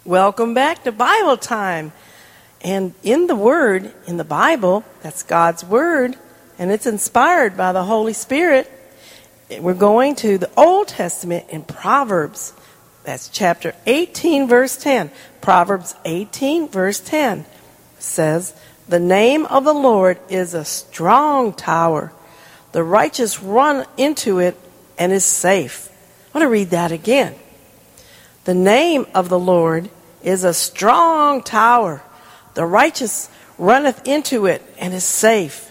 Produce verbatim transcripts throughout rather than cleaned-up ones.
Welcome back to Bible time. And in the Word, in the Bible, that's God's Word, and it's inspired by the Holy Spirit. We're going to the Old Testament in Proverbs. That's chapter eighteen, verse ten. Proverbs eighteen, verse ten says, "The name of the Lord is a strong tower. The righteous run into it and is safe." I want to read that again. The name of the Lord is a strong tower. The righteous runneth into it and is safe.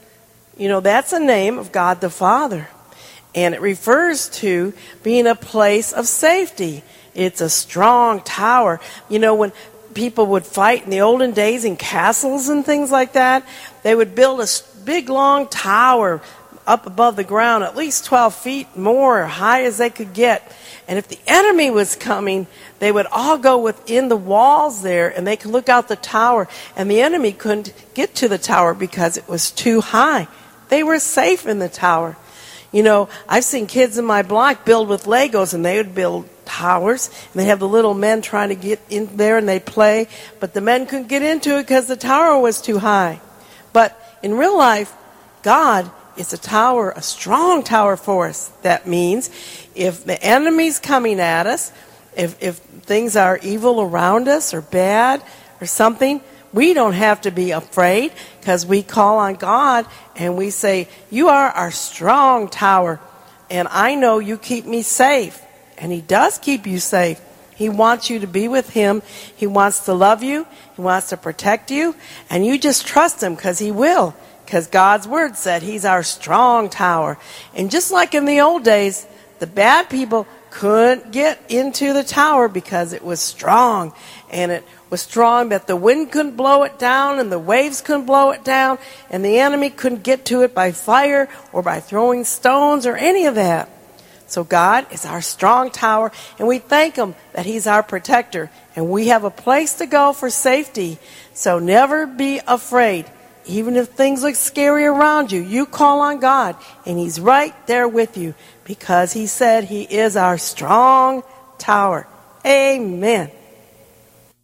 You know, that's a name of God the Father. And it refers to being a place of safety. It's a strong tower. You know, when people would fight in the olden days in castles and things like that, they would build a big, long tower up above the ground, at least twelve feet more high as they could get. And if the enemy was coming, they would all go within the walls there, and they could look out the tower, and the enemy couldn't get to the tower because it was too high. They were safe in the tower. You know, I've seen kids in my block build with Legos, and they would build towers, and they have the little men trying to get in there, and they play, but the men couldn't get into it because the tower was too high. But in real life, God is a tower, a strong tower for us. That means if the enemy's coming at us, if, if things are evil around us or bad or something, we don't have to be afraid because we call on God and we say, "You are our strong tower, and I know you keep me safe." And He does keep you safe. He wants you to be with Him. He wants to love you. He wants to protect you. And you just trust Him because He will. Because God's Word said He's our strong tower. And just like in the old days, the bad people couldn't get into the tower because it was strong. And it was strong that the wind couldn't blow it down and the waves couldn't blow it down. And the enemy couldn't get to it by fire or by throwing stones or any of that. So God is our strong tower, and we thank Him that He's our protector. And we have a place to go for safety. So never be afraid. Even if things look scary around you, you call on God, and He's right there with you because He said He is our strong tower. Amen.